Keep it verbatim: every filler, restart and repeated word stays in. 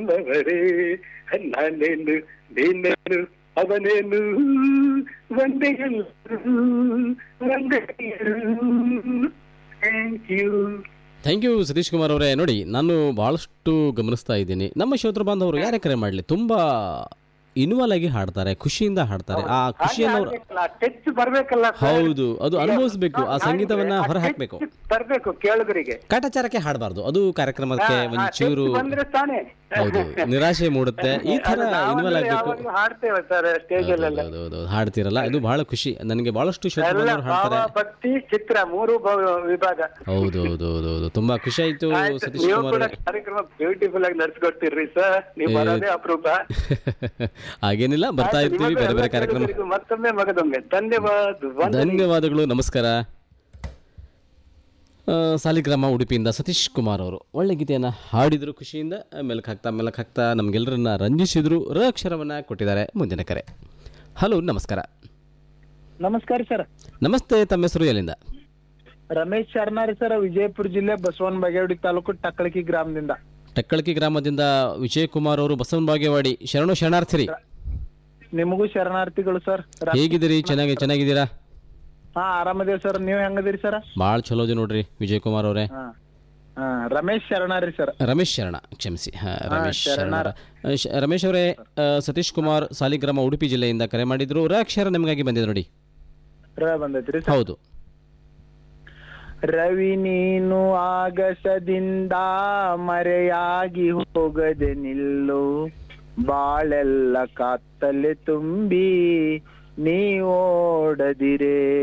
ಬಂದವರೇ ನಾನೇನು ನೀನೇನು ಅವನೇನು ಒಂದೇ thank you. Thank you Satish Kumar ಅವರೇ. ನೋಡಿ, ನಾನು ಭಾಳಷ್ಟು ಗಮನಿಸ್ತಾ ಇದ್ದೀನಿ, ನಮ್ಮ ಶ್ರೋತೃ ಬಾಂಧವರು ಯಾರೇ ಕರೆ ಮಾಡಲಿ ತುಂಬ ಇನ್ವಾಲ್ವ್ ಆಗಿ ಹಾಡ್ತಾರೆ, ಖುಷಿಯಿಂದ ಹಾಡ್ತಾರೆ. ಆ ಖುಷಿಯನ್ನು ಟಚ್ ಬರ್ಬೇಕಲ್ಲ. ಹೌದು, ಅದು ಅನುಭವಿಸ್ಬೇಕು, ಆ ಸಂಗೀತವನ್ನ ಹೊರ ಹಾಕ್ಬೇಕು, ತರಬೇಕು ಕೇಳುಗರಿಗೆ. ಕಾಟಾಚಾರಕ್ಕೆ ಹಾಡಬಾರ್ದು, ಅದು ಕಾರ್ಯಕ್ರಮಕ್ಕೆ ಒಂಚೂರು ಹೌದು ನಿರಾಶೆ ಮೂಡುತ್ತೆ. ಈ ತರ ಇನ್ವಾಲ್ವ್ ಆಗ್ಬೇಕು. ಹಾಡ್ತೇವೆ ಸರ್ ಸ್ಟೇಜ್ ಅಲ್ಲಿ, ಹಾಡ್ತಿರಲ್ಲ, ಇದು ಬಹಳ ಖುಷಿ. ನನಗೆ ಬಹಳಷ್ಟು ಶ್ರೋತೃ ಹಾಡ್ತಾರೆ. ಭಕ್ತಿ ಚಿತ್ರ ಮೂರು ವಿಭಾಗ. ಹೌದು ಹೌದು ಹೌದು ಹೌದು ತುಂಬಾ ಖುಷಿ ಆಯ್ತು ಸತೀಶ್ ಕುಮಾರ್. ಕಾರ್ಯಕ್ರಮ ಬ್ಯೂಟಿಫುಲ್ ಆಗಿ ನಡೆಸ್ಕೊಡ್ತೀರಿ ಸರ್, ನೀವು ಬರೋದೇ ಅಪರೂಪ. ಹಾಗೇನಿಲ್ಲ, ಬರ್ತಾ ಇರ್ತೀವಿ ಬೇರೆ ಬೇರೆ ಕಾರ್ಯಕ್ರಮ. ಮತ್ತೊಮ್ಮೆ ಮಗದೊಮ್ಮೆ ಧನ್ಯವಾದ. ಧನ್ಯವಾದಗಳು, ನಮಸ್ಕಾರ. ಸಾಲಿಗ್ರಾಮ ಉಡುಪಿಯಿಂದ ಸತೀಶ್ ಕುಮಾರ್ ಅವರು ಒಳ್ಳೆ ಗೀತೆಯನ್ನು ಹಾಡಿದರು, ಖುಷಿಯಿಂದ ಮೆಲಕ್ ಹಾಕ್ತಾ ಮೆಲಕ್ ಹಾಕ್ತಾ ನಮಗೆಲ್ಲರನ್ನ ರಂಜಿಸಿದ್ರು, ರ ಅಕ್ಷರವನ್ನು ಕೊಟ್ಟಿದ್ದಾರೆ. ಮುಂದಿನ ಕರೆ. ಹಲೋ, ನಮಸ್ಕಾರ. ನಮಸ್ಕಾರ ಸರ್. ನಮಸ್ತೆ, ತಮ್ಮ ಹೆಸರು, ಎಲ್ಲಿಂದ? ರಮೇಶ್ ಶರ್ನಾರಿ ಸರ್, ವಿಜಯಪುರ ಜಿಲ್ಲೆ ಬಸವನ ಬಾಗೇವಾಡಿ ತಾಲೂಕು ಟಕ್ಕಳಕಿ ಗ್ರಾಮದಿಂದ. ಟಕ್ಕಳಕಿ ಗ್ರಾಮದಿಂದ ವಿಜಯ್ ಕುಮಾರ್ ಅವರು, ಬಸವನ ಬಾಗೇವಾಡಿ. ಶರಣು ಶರಣಾರ್ಥಿರಿ. ನಿಮಗೂ ಶರಣಾರ್ಥಿಗಳು ಸರ್. ಹೇಗಿದ್ದೀರಿ? ಚೆನ್ನಾಗಿ ಚೆನ್ನಾಗಿದ್ದೀರಾ? ಹಾ, ಆರಾಮದೇವ್ ಸರ್. ನೀವ್ ಹೆಂಗದಿರಿ ಸರ್? ಭಾಳ ಚಲೋ ಇದೆ ನೋಡ್ರಿ ವಿಜಯ್ ಕುಮಾರ್ ಅವರೇ. ರಮೇಶ್ ಶರಣಾರಿ ಸರ್. ರಮೇಶ್ ಶರಣ, ಕ್ಷಮಿಸಿ. ರಮೇಶ್ ಶರಣ. ರಮೇಶ್ ಅವರೇ, ಸತೀಶ್ ಕುಮಾರ್ ಸಾಲಿಗ್ರಾಮ ಉಡುಪಿ ಜಿಲ್ಲೆಯಿಂದ ಕರೆ ಮಾಡಿದ್ರು. ರ ಅಕ್ಷರ ನಿಮಗಾಗಿ ಬಂದಿದೆ ನೋಡಿ. ರ ಬಂದೈತ್ರಿ? ಹೌದು. ರವಿ ನೀನು ಆಗಸದಿಂದ ಮರೆಯಾಗಿ ಹೋಗದೆ ನಿಲ್ಲು, ಬಾಳೆಲ್ಲ ಕತ್ತಲೆ ತುಂಬಿ ನೀ ಓಡದಿರೆ.